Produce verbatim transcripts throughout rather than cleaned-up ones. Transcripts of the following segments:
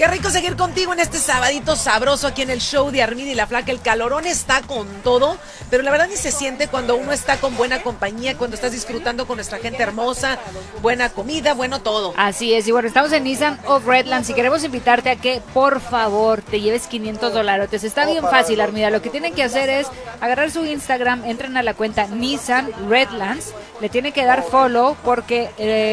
Qué rico seguir contigo en este sabadito sabroso aquí en el show de Armida y la Flaca. El calorón está con todo, pero la verdad ni se siente cuando uno está con buena compañía, cuando estás disfrutando con nuestra gente hermosa, buena comida, bueno todo. Así es, y bueno, estamos en Nissan of Redlands y queremos invitarte a que por favor te lleves quinientos dolarotes. Está bien fácil, Armida. Lo que tienen que hacer es agarrar su Instagram, entren a la cuenta Nissan Redlands, le tienen que dar follow porque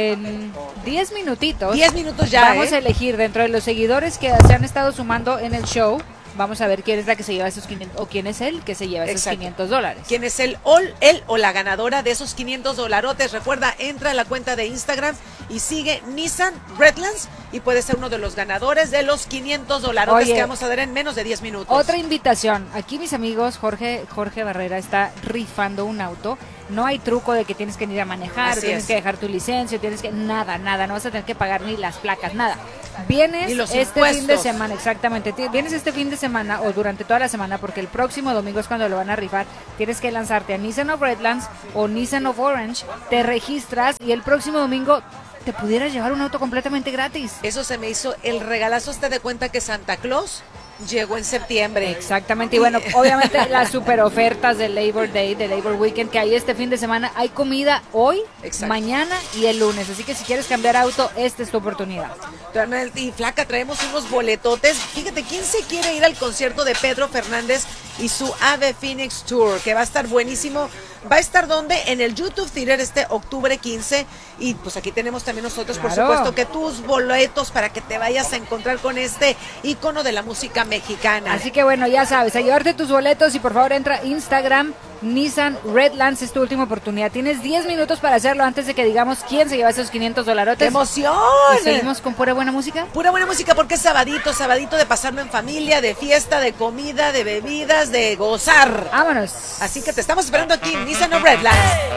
en diez minutitos diez minutos ya, vamos ¿eh? a elegir dentro de los seguidores que se han estado sumando en el show. Vamos a ver quién es la que se lleva esos quinientos o quién es el que se lleva esos Exacto. quinientos dólares. ¿Quién es el, ol, el o la ganadora de esos quinientos dolarotes? Recuerda, entra a la cuenta de Instagram y sigue Nissan Redlands y puede ser uno de los ganadores de los quinientos dolarotes Oye, que vamos a dar en menos de diez minutos. Otra invitación. Aquí mis amigos, Jorge Jorge Barrera está rifando un auto. No hay truco de que tienes que ir a manejar, Así tienes es. que dejar tu licencia, tienes que... Nada, nada. No vas a tener que pagar ni las placas, nada. Vienes Ni los este impuestos. fin de semana, exactamente. ti- Vienes este fin de semana o durante toda la semana porque el próximo domingo es cuando lo van a rifar. Tienes que lanzarte a Nissan of Redlands o Nissan of Orange. Te registras y el próximo domingo te pudieras llevar un auto completamente gratis. Eso se me hizo el regalazo. ¿Te de cuenta que Santa Claus llegó en septiembre? Exactamente, y bueno, obviamente las super ofertas de Labor Day, de Labor Weekend que hay este fin de semana, hay comida hoy, Exacto. mañana y el lunes, así que si quieres cambiar auto, esta es tu oportunidad. Y Flaca, traemos unos boletotes. Fíjate, ¿quién se quiere ir al concierto de Pedro Fernández y su Ave Phoenix Tour? Que va a estar buenísimo. ¿Va a estar donde? En el YouTube Theater este octubre quince. Y pues aquí tenemos también nosotros, por Claro. supuesto, que tus boletos para que te vayas a encontrar con este ícono de la música mexicana. Así que bueno, ya sabes, a llevarte tus boletos y por favor entra a Instagram, Nissan Redlands, es tu última oportunidad. Tienes diez minutos para hacerlo antes de que digamos quién se lleva esos quinientos ¡Qué dolarotes. emoción! Y seguimos con pura buena música. Pura buena música porque es sabadito, sabadito de pasarlo en familia, de fiesta, de comida, de bebidas, de gozar. Vámonos. Así que te estamos esperando aquí en Nissan of Redlands.